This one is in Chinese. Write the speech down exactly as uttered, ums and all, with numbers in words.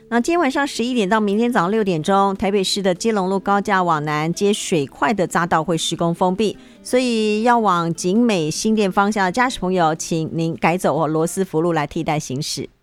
那今天晚上十一点到明天早上六点钟，台北市的基隆路高架往南接水块的匝道会施工封闭，所以要往景美新店方向的驾驶朋友，请您改走罗斯福路来替代行驶。